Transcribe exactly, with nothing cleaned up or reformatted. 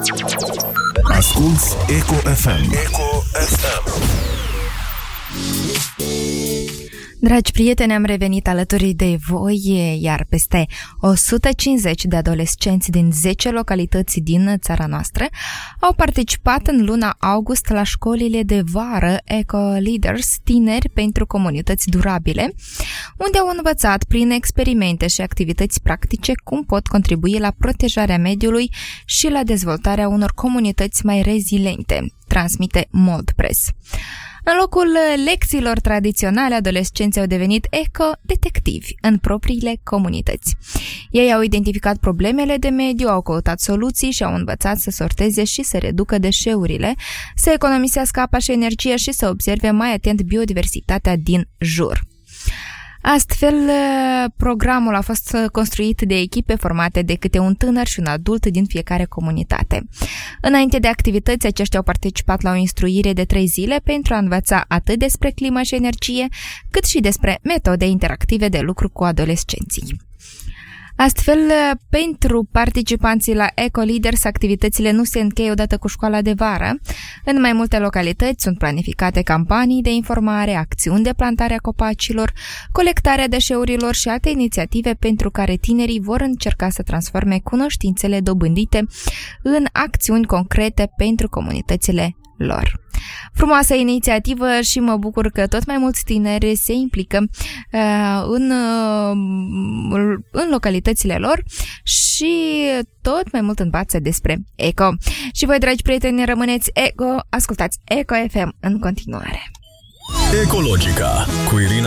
Asculți Eco F M. Eco F M. Dragi prieteni, am revenit alături de voi, iar peste o sută cincizeci de adolescenți din zece localități din țara noastră au participat în luna august la școlile de vară Eco Leaders, tineri pentru comunități durabile, unde au învățat prin experimente și activități practice cum pot contribui la protejarea mediului și la dezvoltarea unor comunități mai reziliente, transmite Moldpress. În locul lecțiilor tradiționale, adolescenții au devenit eco-detectivi în propriile comunități. Ei au identificat problemele de mediu, au căutat soluții și au învățat să sorteze și să reducă deșeurile, să economisească apa și energia și să observe mai atent biodiversitatea din jur. Astfel, programul a fost construit de echipe formate de câte un tânăr și un adult din fiecare comunitate. Înainte de activități, aceștia au participat la o instruire de trei zile pentru a învăța atât despre climă și energie, cât și despre metode interactive de lucru cu adolescenții. Astfel, pentru participanții la Eco Leaders, activitățile nu se încheie odată cu școala de vară. În mai multe localități sunt planificate campanii de informare, acțiuni de plantare a copacilor, colectarea deșeurilor și alte inițiative pentru care tinerii vor încerca să transforme cunoștințele dobândite în acțiuni concrete pentru comunitățile lor. Frumoasă inițiativă și mă bucur că tot mai mulți tineri se implică uh, în, uh, în localitățile lor și tot mai mult învață despre eco. Și voi, dragi prieteni, rămâneți eco, ascultați Eco F M în continuare. Ecologica cu Irina